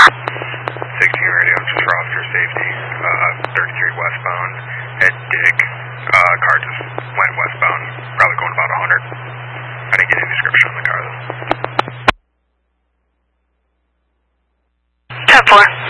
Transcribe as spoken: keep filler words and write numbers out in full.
sixteen radio, just for officer safety. Uh, thirty-three westbound at Dick. Uh, car just went westbound, probably going about one hundred. I didn't get any description on the car though. ten four.